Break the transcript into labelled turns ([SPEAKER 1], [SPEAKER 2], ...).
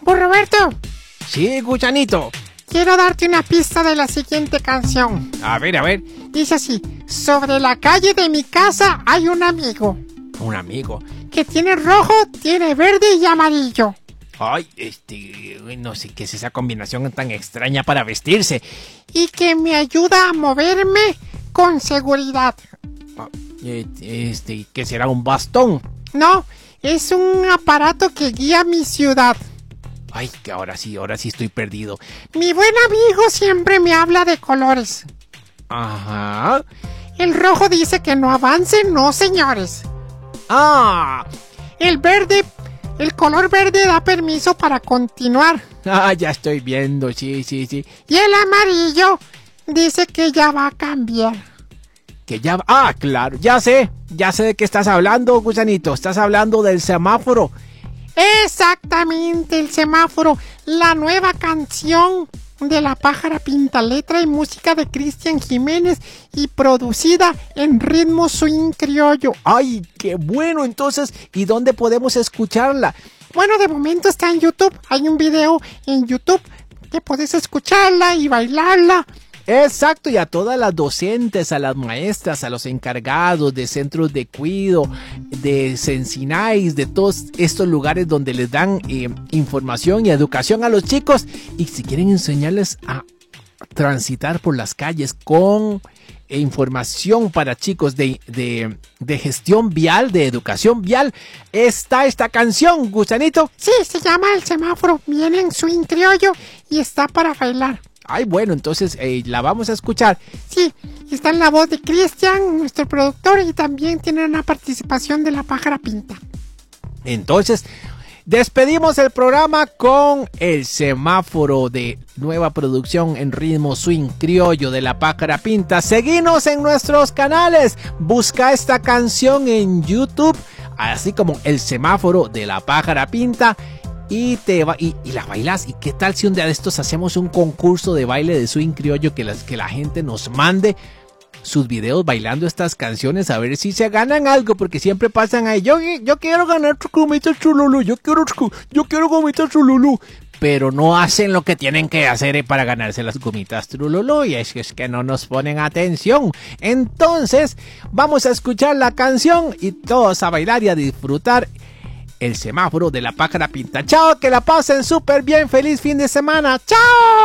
[SPEAKER 1] Pues Roberto,
[SPEAKER 2] Sí, Gusanito.
[SPEAKER 1] quiero darte una pista de la siguiente canción.
[SPEAKER 2] A ver.
[SPEAKER 1] Dice así: sobre la calle de mi casa hay un amigo
[SPEAKER 2] Un amigo.
[SPEAKER 1] que tiene rojo, tiene verde y amarillo.
[SPEAKER 2] Ay, no sé qué es esa combinación tan extraña para vestirse.
[SPEAKER 1] Y que me ayuda a moverme con seguridad.
[SPEAKER 2] Ah, ¿qué será? ¿Un bastón?
[SPEAKER 1] No, es un aparato que guía mi ciudad.
[SPEAKER 2] Ay, que ahora sí estoy perdido.
[SPEAKER 1] Mi buen amigo siempre me habla de colores.
[SPEAKER 2] Ajá.
[SPEAKER 1] El rojo dice que no avance, no señores.
[SPEAKER 2] Ah,
[SPEAKER 1] El color verde da permiso para continuar.
[SPEAKER 2] ya estoy viendo, sí.
[SPEAKER 1] Y el amarillo dice que ya va a cambiar.
[SPEAKER 2] Que ya... Ah, claro, ya sé de qué estás hablando, Gusanito. Estás hablando del semáforo.
[SPEAKER 1] Exactamente, el semáforo. La nueva canción de La Pájara Pinta, letra y música de Cristian Jiménez y producida en ritmo swing criollo.
[SPEAKER 2] Ay, qué bueno, entonces, ¿y dónde podemos escucharla?
[SPEAKER 1] Bueno, de momento está en YouTube. Hay un video en YouTube que puedes escucharla y bailarla.
[SPEAKER 2] Exacto, y a todas las docentes, a las maestras, a los encargados de centros de cuidado, de Sensinais, de todos estos lugares donde les dan información y educación a los chicos, y si quieren enseñarles a transitar por las calles con información para chicos de gestión vial, de educación vial, está esta canción, Gusanito.
[SPEAKER 1] Sí, se llama El Semáforo, viene en swing criollo y está para bailar.
[SPEAKER 2] Ay, bueno, entonces la vamos a escuchar.
[SPEAKER 1] Sí, está en la voz de Cristian, nuestro productor, y también tiene una participación de La Pájara Pinta.
[SPEAKER 2] Entonces, despedimos el programa con El Semáforo, de nueva producción en ritmo swing criollo de La Pájara Pinta. Seguinos en nuestros canales, busca esta canción en YouTube, así como El Semáforo de La Pájara Pinta. Y la bailas. ¿Y qué tal si un día de estos hacemos un concurso de baile de swing criollo, que la gente nos mande sus videos bailando estas canciones, a ver si se ganan algo? Porque siempre pasan ahí: yo quiero ganar gomitas chululú, yo quiero gomitas chululú, pero no hacen lo que tienen que hacer para ganarse las gomitas chululú, y es que no nos ponen atención. Entonces vamos a escuchar la canción y todos a bailar y a disfrutar El Semáforo de La Pájara Pinta. Chao, que la pasen súper bien, feliz fin de semana, chao.